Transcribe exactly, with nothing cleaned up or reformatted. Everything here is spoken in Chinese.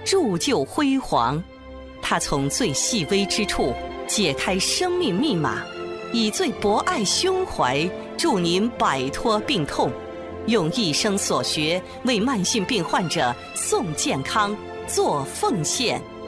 铸就辉煌。他从最细微之处解开生命密码，以最博爱胸怀助您摆脱病痛，用一生所学为慢性病患者送健康、做奉献。